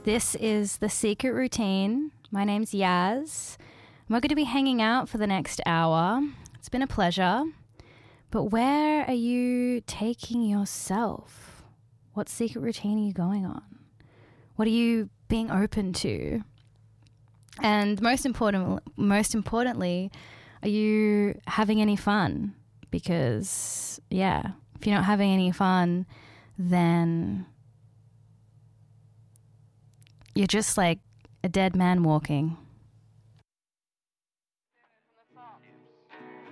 This is The Secret Routine. My name's Yaz. We're going to be hanging out for the next hour. It's been a pleasure. But where are you taking yourself? What secret routine are you going on? What are you being open to? And most importantly, are you having any fun? Because, yeah, if you're not having any fun, then you're just like a dead man walking.